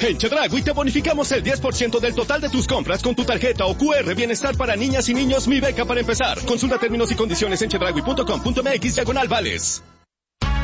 En Chedraui te bonificamos el 10% del total de tus compras con tu tarjeta o QR Bienestar para niñas y niños Mi Beca para empezar. Consulta términos y condiciones en chedraui.com.mx/vales.